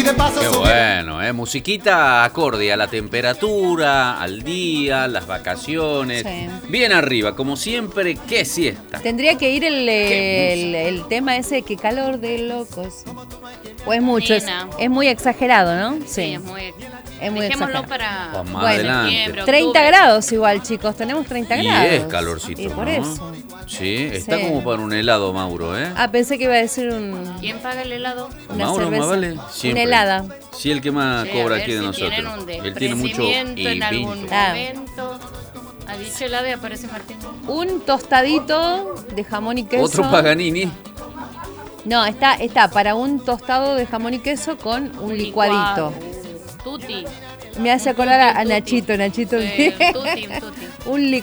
de paso Qué bueno, musiquita acorde a la temperatura, al día, las vacaciones. Sí. Bien arriba, como siempre, qué siesta. Tendría que ir el tema ese, que calor de locos. O es mucho, es muy exagerado, ¿no? Sí, es muy Dejémoslo exagerado. para Pues más adelante. septiembre, 30 octubre. grados igual, chicos, tenemos 30 Y grados. es calorcito, Y por ¿no? eso. Sí, está Sí. como para un helado, Mauro, ¿eh? Ah, pensé que iba a decir ¿Quién paga el helado? una Mauro, cerveza. más vale. Siempre. Una helada. Sí, el que más Sí, a cobra ver aquí de si nosotros. tienen un Él tiene mucho desprendimiento en algún vinto. momento. Ha dicho helado y aparece Martín. Un tostadito de jamón y queso. Otro Paganini. No, está para un tostado de jamón y queso con un licuadito. Tutti. Me hace acordar a Nachito. Tutti. Un